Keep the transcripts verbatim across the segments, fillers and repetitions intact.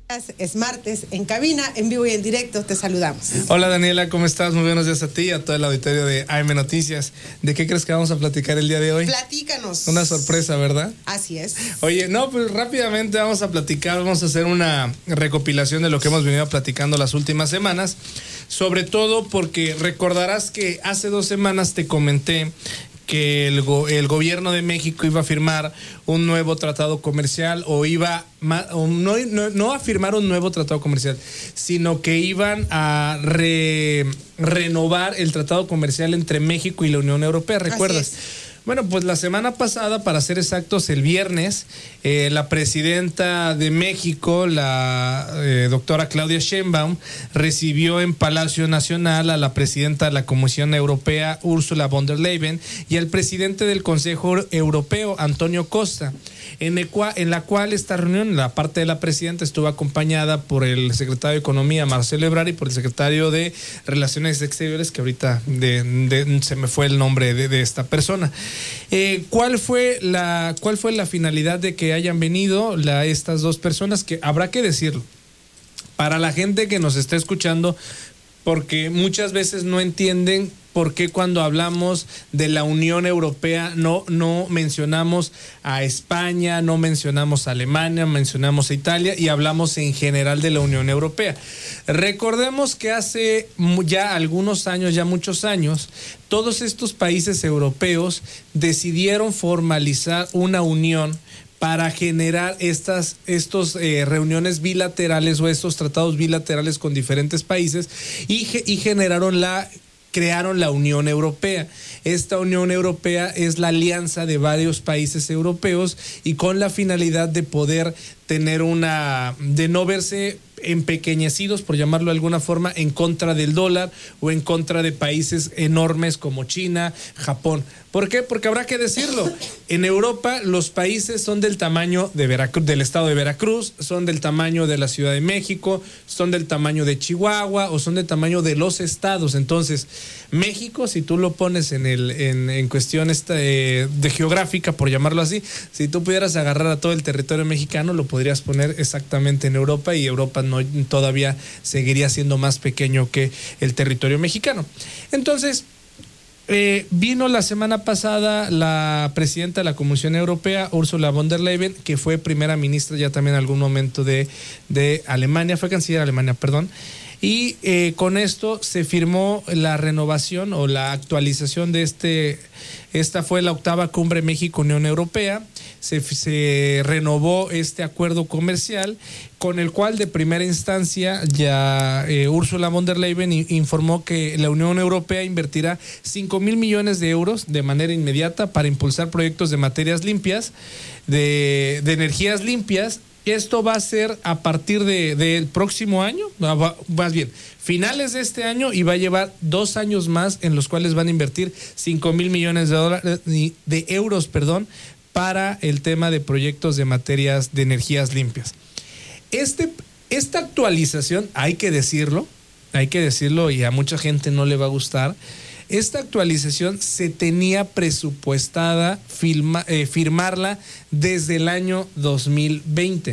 Es martes, en cabina, en vivo y en directo, te saludamos. Hola Daniela, ¿cómo estás? Muy buenos días a ti y a todo el auditorio de A M Noticias. ¿De qué crees que vamos a platicar el día de hoy? Platícanos. Una sorpresa, ¿verdad? Así es. Oye, no, pues rápidamente vamos a platicar, vamos a hacer una recopilación de lo que hemos venido platicando las últimas semanas, sobre todo porque recordarás que hace dos semanas te comenté que el, go el gobierno de México iba a firmar un nuevo tratado comercial o iba o no, no, no a firmar un nuevo tratado comercial, sino que iban a re renovar el tratado comercial entre México y la Unión Europea, ¿recuerdas? Bueno, pues la semana pasada, para ser exactos, el viernes, eh, la presidenta de México, la eh, doctora Claudia Sheinbaum, recibió en Palacio Nacional a la presidenta de la Comisión Europea, Ursula von der Leyen, y al presidente del Consejo Europeo, Antonio Costa, en, en la cual esta reunión, la parte de la presidenta, estuvo acompañada por el secretario de Economía, Marcelo Ebrard, y por el secretario de Relaciones Exteriores, que ahorita de, de, se me fue el nombre de, de esta persona. Eh, ¿cuál fue la cuál fue la finalidad de que hayan venido la, estas dos personas? Que habrá que decirlo para la gente que nos está escuchando, porque muchas veces no entienden por qué cuando hablamos de la Unión Europea no, no mencionamos a España, no mencionamos a Alemania, mencionamos a Italia y hablamos en general de la Unión Europea. Recordemos que hace ya algunos años, ya muchos años, todos estos países europeos decidieron formalizar una unión para generar estas estos, eh, reuniones bilaterales o estos tratados bilaterales con diferentes países y, y generaron la crearon la Unión Europea. Esta Unión Europea es la alianza de varios países europeos y con la finalidad de poder tener una, de no verse empequeñecidos, por llamarlo de alguna forma, en contra del dólar o en contra de países enormes como China, Japón. ¿Por qué? Porque habrá que decirlo, en Europa los países son del tamaño de Veracruz, del estado de Veracruz, son del tamaño de la Ciudad de México, son del tamaño de Chihuahua o son del tamaño de los estados. Entonces, México, si tú lo pones en el en, en cuestión esta de, de geográfica, por llamarlo así, si tú pudieras agarrar a todo el territorio mexicano, lo podrías poner exactamente en Europa y Europa no todavía seguiría siendo más pequeño que el territorio mexicano. Entonces, Eh, vino la semana pasada la presidenta de la Comisión Europea, Ursula von der Leyen, que fue primera ministra ya también en algún momento de, de Alemania, fue canciller de Alemania, perdón, y eh, con esto se firmó la renovación o la actualización de este, esta fue la octava cumbre México-Unión Europea, se, se renovó este acuerdo comercial con el cual de primera instancia ya eh, Ursula von der Leyen informó que la Unión Europea invertirá cinco mil millones de euros de manera inmediata para impulsar proyectos de materias limpias, de, de energías limpias. Esto va a ser a partir de, del próximo año, más bien, finales de este año, y va a llevar dos años más en los cuales van a invertir cinco mil millones de dólares, de euros, perdón, para el tema de proyectos de materias de energías limpias. Este, esta actualización, hay que decirlo, hay que decirlo y a mucha gente no le va a gustar. Esta actualización se tenía presupuestada firma, eh, firmarla desde el año dos mil veinte.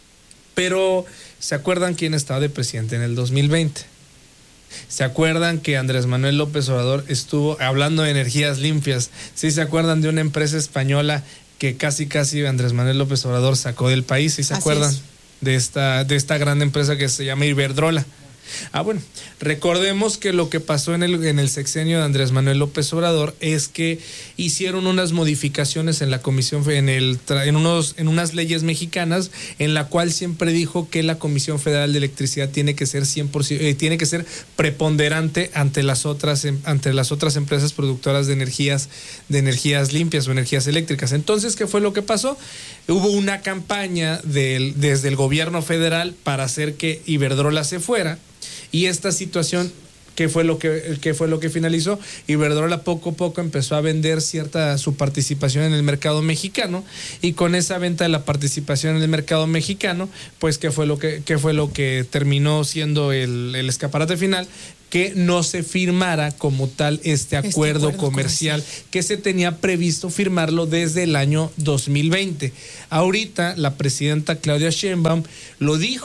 Pero, ¿se acuerdan quién estaba de presidente en el dos mil veinte? ¿Se acuerdan que Andrés Manuel López Obrador estuvo hablando de energías limpias? ¿Sí se acuerdan de una empresa española que casi casi Andrés Manuel López Obrador sacó del país? ¿Sí se Así acuerdan es. de esta, de esta gran empresa que se llama Iberdrola? Ah, bueno, recordemos que lo que pasó en el, en el sexenio de Andrés Manuel López Obrador es que hicieron unas modificaciones en la comisión, en, el, en, unos, en unas leyes mexicanas, en la cual siempre dijo que la Comisión Federal de Electricidad tiene que ser cien por ciento, eh, tiene que ser preponderante ante las otras, ante las otras empresas productoras de energías, de energías limpias o energías eléctricas. Entonces, ¿qué fue lo que pasó? Hubo una campaña del, desde el gobierno federal para hacer que Iberdrola se fuera. Y esta situación, ¿qué fue lo que, qué fue lo que finalizó? Iberdrola poco a poco empezó a vender cierta su participación en el mercado mexicano, y con esa venta de la participación en el mercado mexicano, pues ¿qué fue lo que, qué fue lo que terminó siendo el, el escaparate final? Que no se firmara como tal este acuerdo, este acuerdo comercial, comercial que se tenía previsto firmarlo desde el año dos mil veinte. Ahorita la presidenta Claudia Sheinbaum lo dijo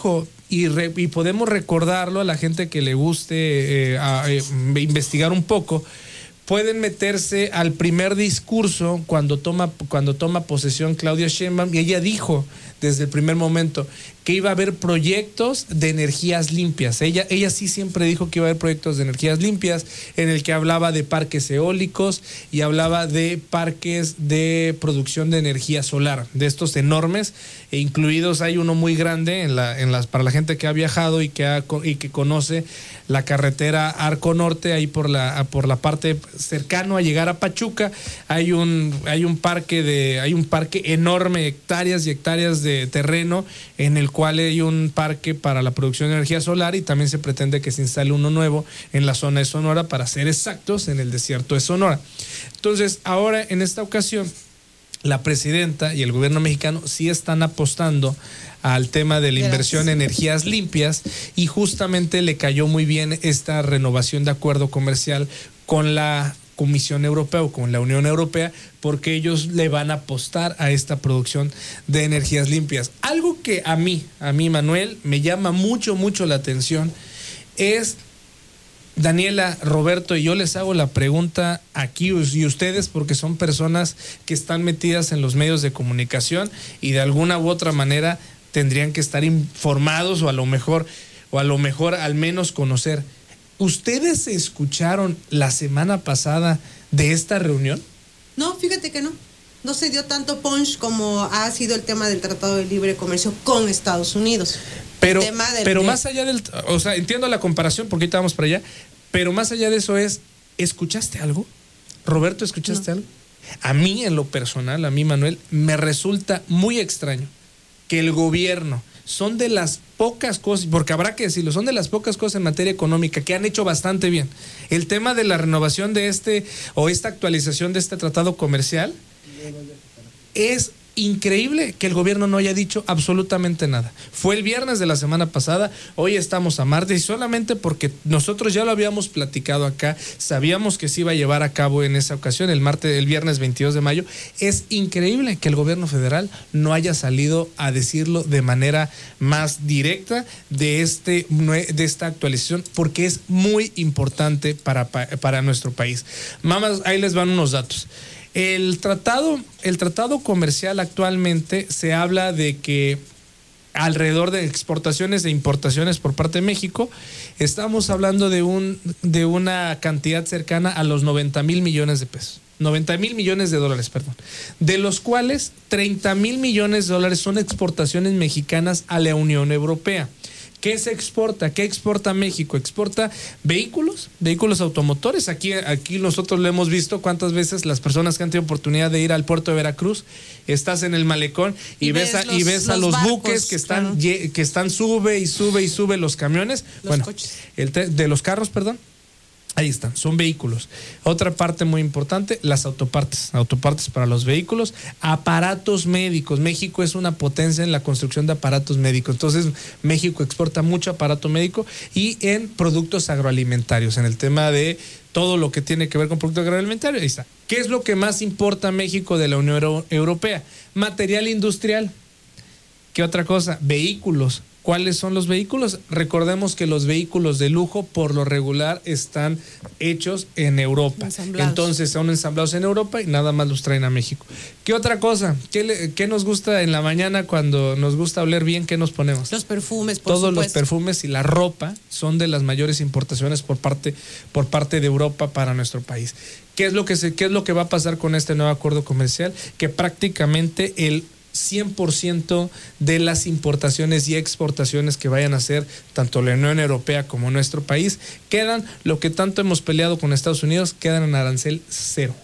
y, re, y podemos recordarlo a la gente que le guste eh, a, eh, investigar un poco. Pueden meterse al primer discurso cuando toma, cuando toma posesión Claudia Sheinbaum, y ella dijo desde el primer momento que iba a haber proyectos de energías limpias. Ella, ella sí siempre dijo que iba a haber proyectos de energías limpias, en el que hablaba de parques eólicos y hablaba de parques de producción de energía solar, de estos enormes, e incluidos hay uno muy grande en la, en las, para la gente que ha viajado y que, ha, y que conoce la carretera Arco Norte, ahí por la, por la parte cercano a llegar a Pachuca, hay un, hay un parque de, hay un parque enorme, hectáreas y hectáreas de terreno, en el cual hay un parque para la producción de energía solar, y también se pretende que se instale uno nuevo en la zona de Sonora, para ser exactos, en el desierto de Sonora. Entonces, ahora en esta ocasión, la presidenta y el gobierno mexicano sí están apostando al tema de la inversión en energías limpias, y justamente le cayó muy bien esta renovación de acuerdo comercial con la Comisión Europea o con la Unión Europea, porque ellos le van a apostar a esta producción de energías limpias. Algo que a mí, a mí Manuel, me llama mucho, mucho la atención es, Daniela, Roberto, y yo les hago la pregunta aquí y ustedes, porque son personas que están metidas en los medios de comunicación y de alguna u otra manera tendrían que estar informados, o a lo mejor, o a lo mejor al menos conocer. ¿Ustedes escucharon la semana pasada de esta reunión? No, fíjate que no. No se dio tanto punch como ha sido el tema del Tratado de Libre Comercio con Estados Unidos. Pero, del, pero del... más allá del... O sea, entiendo la comparación porque ahorita vamos para allá, pero más allá de eso es, ¿escuchaste algo? Roberto, ¿escuchaste no. algo? A mí, en lo personal, a mí, Manuel, me resulta muy extraño que el gobierno, son de las pocas cosas, porque habrá que decirlo, son de las pocas cosas en materia económica que han hecho bastante bien. El tema de la renovación de este, o esta actualización de este tratado comercial, es increíble que el gobierno no haya dicho absolutamente nada. Fue el viernes de la semana pasada, hoy estamos a martes, y solamente porque nosotros ya lo habíamos platicado acá, sabíamos que se iba a llevar a cabo en esa ocasión, el martes, el viernes veintidós de mayo, es increíble que el gobierno federal no haya salido a decirlo de manera más directa de, este, de esta actualización, porque es muy importante para, para nuestro país. Mamás, ahí les van unos datos. El tratado, el tratado comercial actualmente se habla de que alrededor de exportaciones e importaciones por parte de México, estamos hablando de un de una cantidad cercana a los noventa mil millones de pesos. noventa mil millones de dólares, perdón. De los cuales treinta mil millones de dólares son exportaciones mexicanas a la Unión Europea. ¿Qué se exporta? ¿Qué exporta México? Exporta vehículos, vehículos automotores. Aquí, aquí nosotros lo hemos visto cuántas veces las personas que han tenido oportunidad de ir al puerto de Veracruz, estás en el malecón y, y ves, ves a, los, y ves a los, los barcos, buques que están, claro. que están sube y sube y sube los camiones. Los bueno, coches. El te, de los carros, perdón. Ahí están, son vehículos. Otra parte muy importante, las autopartes, autopartes para los vehículos, aparatos médicos. México es una potencia en la construcción de aparatos médicos. Entonces, México exporta mucho aparato médico, y en productos agroalimentarios, en el tema de todo lo que tiene que ver con productos agroalimentarios. Ahí está. ¿Qué es lo que más importa a México de la Unión Europea? Material industrial. ¿Qué otra cosa? Vehículos. ¿Cuáles son los vehículos? Recordemos que los vehículos de lujo por lo regular están hechos en Europa. Ensamblados. Entonces son ensamblados en Europa y nada más los traen a México. ¿Qué otra cosa? ¿Qué, le, qué nos gusta en la mañana cuando nos gusta oler bien? ¿Qué nos ponemos? Los perfumes, por Todos supuesto. los perfumes y la ropa son de las mayores importaciones por parte, por parte de Europa para nuestro país. ¿Qué es lo que se, qué es lo que va a pasar con este nuevo acuerdo comercial? Que prácticamente el cien por ciento de las importaciones y exportaciones que vayan a hacer tanto la Unión Europea como nuestro país quedan, lo que tanto hemos peleado con Estados Unidos, quedan en arancel cero.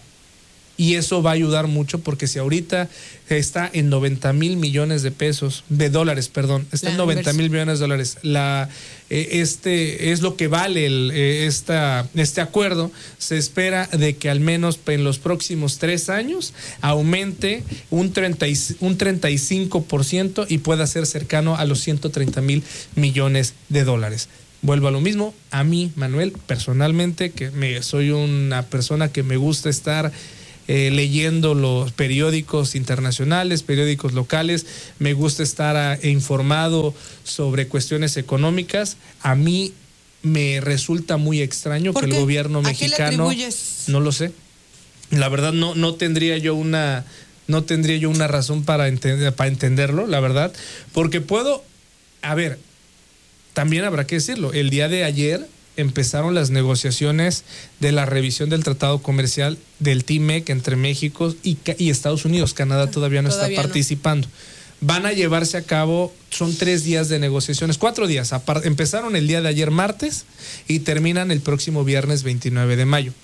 Y eso va a ayudar mucho, porque si ahorita está en noventa mil millones de pesos, de dólares, perdón, está en noventa mil millones de dólares, la, eh, este es lo que vale el, eh, esta, este acuerdo, se espera de que al menos en los próximos tres años aumente un, treinta y, un treinta y cinco por ciento y pueda ser cercano a los ciento treinta mil millones de dólares. Vuelvo a lo mismo, a mí, Manuel, personalmente, que me, soy una persona que me gusta estar eh, leyendo los periódicos internacionales, periódicos locales, me gusta estar a, informado sobre cuestiones económicas. A mí me resulta muy extraño que el gobierno mexicano... ¿A qué le atribuyes? No lo sé. La verdad no, no tendría yo una... No tendría yo una razón para, entender, para entenderlo, la verdad, porque puedo, a ver, también habrá que decirlo, el día de ayer empezaron las negociaciones de la revisión del tratado comercial del T M E C entre México y, y Estados Unidos. Canadá todavía no todavía está participando. No. Van a llevarse a cabo, son tres días de negociaciones, cuatro días, empezaron el día de ayer martes y terminan el próximo viernes veintinueve de mayo.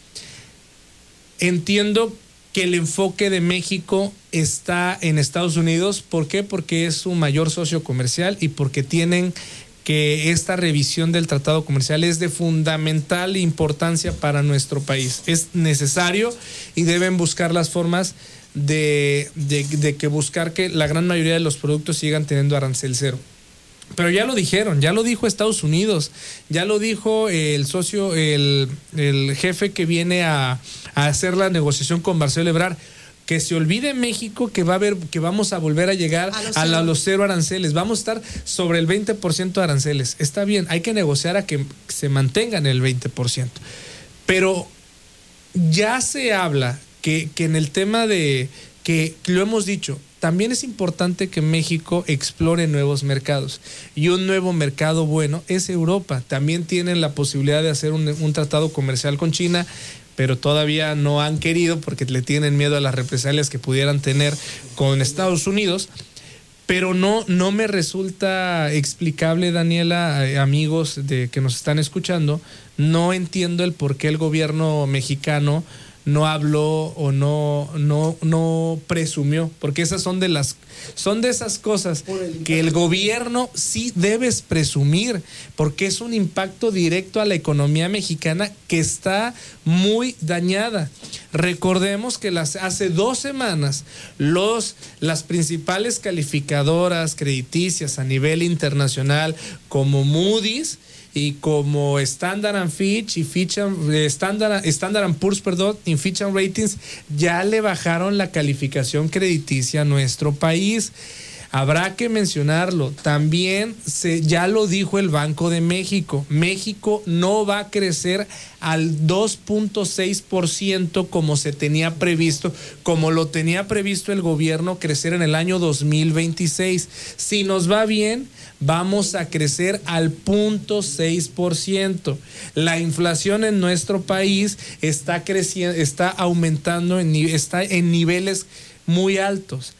Entiendo que el enfoque de México está en Estados Unidos. ¿Por qué? Porque es su mayor socio comercial y porque tienen que esta revisión del tratado comercial es de fundamental importancia para nuestro país. Es necesario y deben buscar las formas de, de, de que buscar que la gran mayoría de los productos sigan teniendo arancel cero. Pero ya lo dijeron, ya lo dijo Estados Unidos, ya lo dijo el socio, el, el jefe que viene a, a hacer la negociación con Marcelo Ebrard, que se olvide México que va a haber, que vamos a volver a llegar a los, a la, a los cero aranceles, vamos a estar sobre el veinte por ciento de aranceles. Está bien, hay que negociar a que se mantengan el veinte por ciento. Pero ya se habla que, que en el tema de, que, que lo hemos dicho, también es importante que México explore nuevos mercados. Y un nuevo mercado bueno es Europa. También tienen la posibilidad de hacer un, un tratado comercial con China, pero todavía no han querido porque le tienen miedo a las represalias que pudieran tener con Estados Unidos. Pero no, no me resulta explicable, Daniela, eh, amigos de que nos están escuchando, no entiendo el por qué el gobierno mexicano no habló o no, no, no presumió, porque esas son de las, son de esas cosas que el gobierno sí debes presumir, porque es un impacto directo a la economía mexicana que está muy dañada. Recordemos que las, hace dos semanas los, las principales calificadoras crediticias a nivel internacional como Moody's y como Standard and Fitch y Fitch and, eh, Standard, Standard and Poor's, perdón, y Fitch and Ratings ya le bajaron la calificación crediticia a nuestro país. Habrá que mencionarlo. También se, ya lo dijo el Banco de México. México no va a crecer al dos punto seis por ciento como se tenía previsto, como lo tenía previsto el gobierno crecer en el año dos mil veintiséis. Si nos va bien, vamos a crecer al punto seis por ciento. La inflación en nuestro país está creciendo, está aumentando, en, está en niveles muy altos.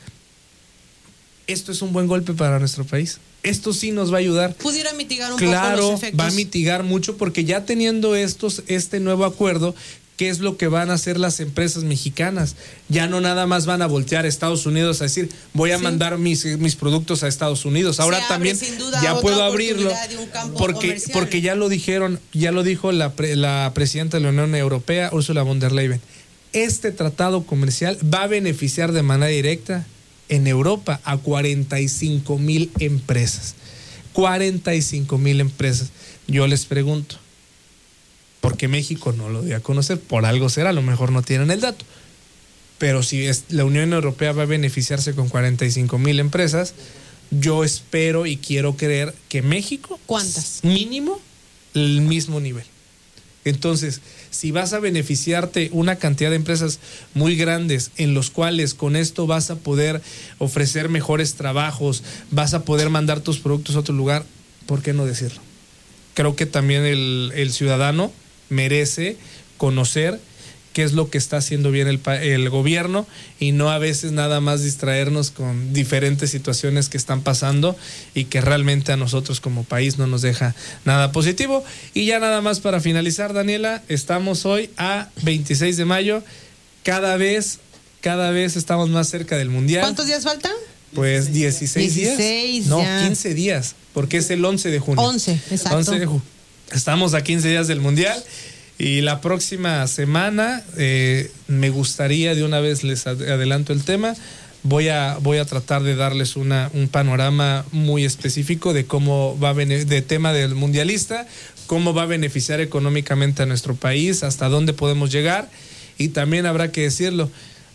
Esto es un buen golpe para nuestro país. Esto sí nos va a ayudar. Pudiera mitigar un claro, poco los efectos. Va a mitigar mucho porque ya teniendo estos, este nuevo acuerdo, ¿qué es lo que van a hacer las empresas mexicanas? Ya no nada más van a voltear a Estados Unidos a decir, voy a sí. mandar mis, mis productos a Estados Unidos. Ahora Se también abre, sin duda, ya puedo abrirlo porque, comercial. porque ya lo dijeron, ya lo dijo la, la presidenta de la Unión Europea, Ursula von der Leyen. Este tratado comercial va a beneficiar de manera directa en Europa a cuarenta y cinco mil empresas. cuarenta y cinco mil empresas. Yo les pregunto, ¿por qué México no lo dio a conocer? Por algo será, a lo mejor no tienen el dato. Pero si es, la Unión Europea va a beneficiarse con cuarenta y cinco mil empresas, yo espero y quiero creer que México, ¿cuántas? Mínimo el mismo nivel. Entonces, si vas a beneficiarte una cantidad de empresas muy grandes en los cuales con esto vas a poder ofrecer mejores trabajos, vas a poder mandar tus productos a otro lugar, ¿por qué no decirlo? Creo que también el, el ciudadano merece conocer qué es lo que está haciendo bien el, el gobierno y no a veces nada más distraernos con diferentes situaciones que están pasando y que realmente a nosotros como país no nos deja nada positivo. Y ya nada más para finalizar, Daniela, estamos hoy a veintiséis de mayo, cada vez, cada vez estamos más cerca del Mundial. ¿Cuántos días faltan? Pues dieciséis, dieciséis días. No, ya. quince días, porque es el once de junio. once, exacto. once de junio. Estamos a quince días del Mundial. Y la próxima semana eh, me gustaría, de una vez les adelanto el tema, voy a, voy a tratar de darles una, un panorama muy específico de cómo va a de tema del mundialista, cómo va a beneficiar económicamente a nuestro país, hasta dónde podemos llegar. Y también habrá que decirlo,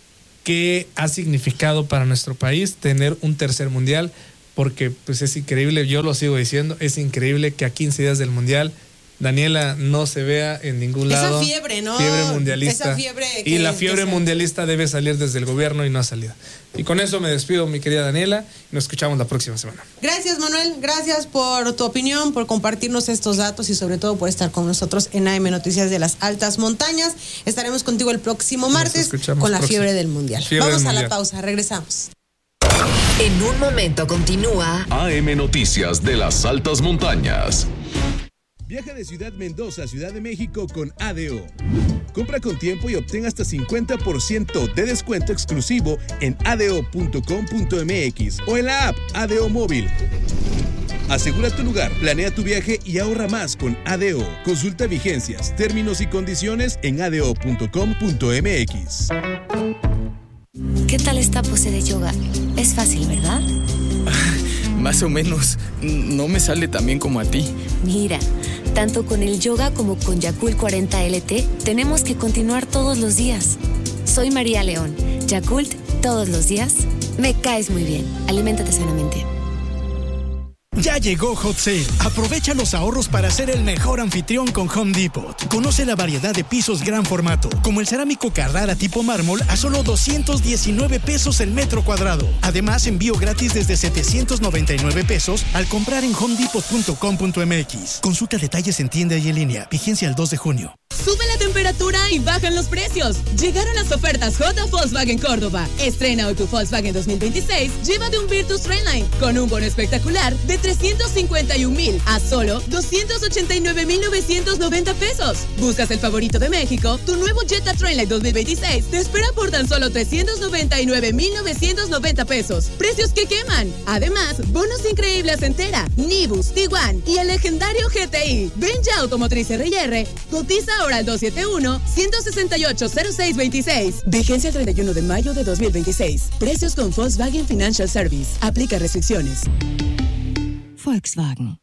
qué ha significado para nuestro país tener un tercer mundial, porque pues es increíble, yo lo sigo diciendo, es increíble que a quince días del mundial Daniela no se vea en ningún lado. Esa fiebre, ¿no? Fiebre mundialista. Esa fiebre que y la es, fiebre que mundialista debe salir desde el gobierno y no ha salido. Y con eso me despido, mi querida Daniela, y nos escuchamos la próxima semana. Gracias, Manuel. Gracias por tu opinión, por compartirnos estos datos y sobre todo por estar con nosotros en A M Noticias de las Altas Montañas. Estaremos contigo el próximo martes con la próximo. fiebre del mundial. Fiebre Vamos del a mundial. la pausa, regresamos. En un momento continúa A M Noticias de las Altas Montañas. Viaja de Ciudad Mendoza a Ciudad de México con A D O. Compra con tiempo y obtén hasta cincuenta por ciento de descuento exclusivo en a d o punto com punto m x o en la app A D O Móvil. Asegura tu lugar, planea tu viaje y ahorra más con A D O. Consulta vigencias, términos y condiciones en a d o punto com punto m x. ¿Qué tal esta pose de yoga? Es fácil, ¿verdad? Más o menos. No me sale tan bien como a ti. Mira, tanto con el yoga como con Yakult cuarenta L T, tenemos que continuar todos los días. Soy María León. Yakult, todos los días. Me caes muy bien. Aliméntate sanamente. Ya llegó Hot Sale. Aprovecha los ahorros para ser el mejor anfitrión con Home Depot. Conoce la variedad de pisos gran formato, como el cerámico Carrara tipo mármol a solo doscientos diecinueve pesos el metro cuadrado. Además, envío gratis desde setecientos noventa y nueve pesos al comprar en home depot punto com punto m x. Consulta detalles en tienda y en línea. Vigencia el dos de junio. Sube la temperatura y bajan los precios. Llegaron las ofertas J Volkswagen Córdoba. Estrena hoy tu Volkswagen dos mil veintiséis. Llévate un Virtus Trainline con un bono espectacular de trescientos cincuenta y un mil a solo doscientos ochenta y nueve mil novecientos noventa pesos. ¿Buscas el favorito de México? Tu nuevo Jetta Trainline dos mil veintiséis te espera por tan solo trescientos noventa y nueve mil novecientos noventa pesos. Precios que queman. Además, bonos increíbles en Tera, Nibus, Tiguan y el legendario G T I. Ven ya Automotriz R y R. Cotiza ahora al dos siete uno, uno seis ocho, cero seis dos seis. Vigencia el treinta y uno de mayo de dos mil veintiséis. Precios con Volkswagen Financial Service. Aplica restricciones. Volkswagen.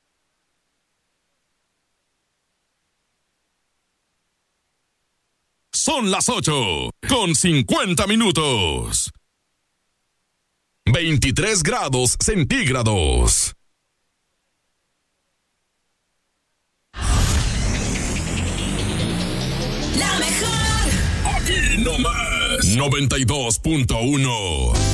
Son las ocho con cincuenta minutos. veintitrés grados centígrados. la mejor. Aquí nomás. noventa y dos punto uno.